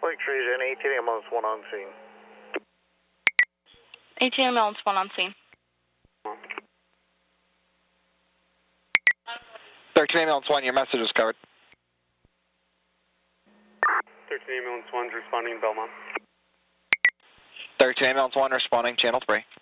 Lake Trees and 18 ambulance 1 on scene. 18 ambulance 1 on scene. 13 ambulance 1, your message is covered. 13 ambulance 1 responding Belmont. 13 ambulance 1 responding channel 3.